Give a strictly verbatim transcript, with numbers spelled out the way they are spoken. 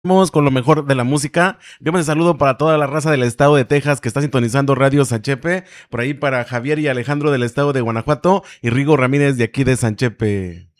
Vamos con lo mejor de la música. Yo un saludo para toda la raza del estado de Texas que está sintonizando Radio Sanchepe. Por ahí para Javier y Alejandro del estado de Guanajuato y Rigo Ramírez de aquí de Sanchepe.